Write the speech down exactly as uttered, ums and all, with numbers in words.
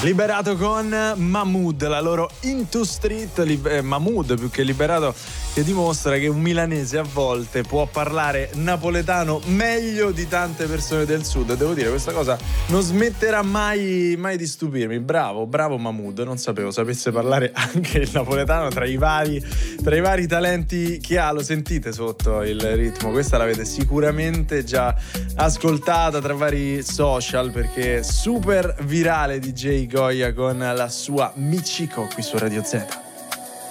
Liberato con Mahmood, la loro Into Street, li- eh, Mahmood più che Liberato, che dimostra che un milanese a volte può parlare napoletano meglio di tante persone del sud. Devo dire, questa cosa non smetterà mai, mai di stupirmi. Bravo, bravo Mahmood, non sapevo sapesse parlare anche il napoletano tra i vari, tra i vari talenti che ha. Lo sentite sotto il ritmo? Questa l'avete sicuramente già ascoltata tra vari social, perché è super virale D J Goya con la sua Michiko qui su Radio Z.